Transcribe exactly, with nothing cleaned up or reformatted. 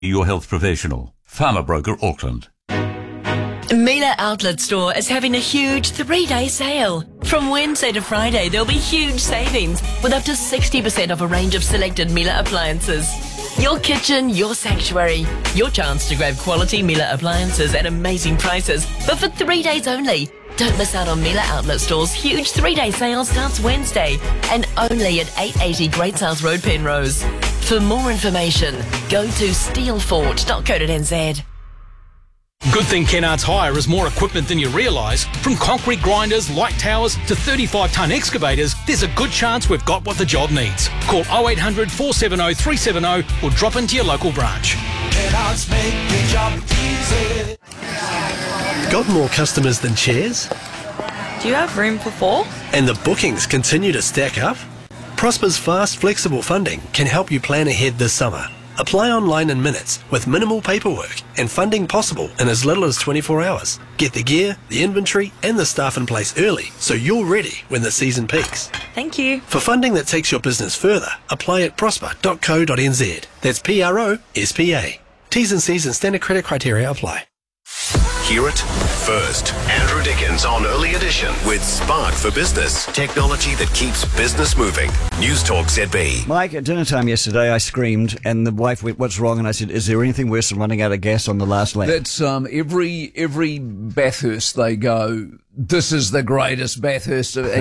Your health professional. Farmer Broker Auckland. Miele Outlet Store is having a huge three-day sale. From Wednesday to Friday, there'll be huge savings with up to sixty percent off a range of selected Miele appliances. Your kitchen, your sanctuary. Your chance to grab quality Miele appliances at amazing prices, but for three days only. Don't miss out on Miele Outlet Store's huge three-day sale starts Wednesday and only at eight eighty Great South Road, Penrose. For more information, go to steelfort dot co dot n z. Good thing Kennards Hire is more equipment than you realise. From concrete grinders, light towers to thirty-five tonne excavators, there's a good chance we've got what the job needs. Call oh eight hundred, four seven oh, three seven oh or drop into your local branch. Kennards make the job easy. Got more customers than chairs? Do you have room for four? And the bookings continue to stack up? Prosper's fast, flexible funding can help you plan ahead this summer. Apply online in minutes with minimal paperwork and funding possible in as little as twenty-four hours. Get the gear, the inventory and the staff in place early so you're ready when the season peaks. Thank you. For funding that takes your business further, apply at prosper dot co dot n z. That's P R O S P A. T's and C's and standard credit criteria apply. Hear it first. Andrew Dickens on Early Edition with Spark for Business. Technology that keeps business moving. News Talk Z B. Mike, at dinner time yesterday, I screamed, and the wife went, "What's wrong?" And I said, "Is there anything worse than running out of gas on the last lap?" That's um, every every Bathurst they go, "This is the greatest Bathurst."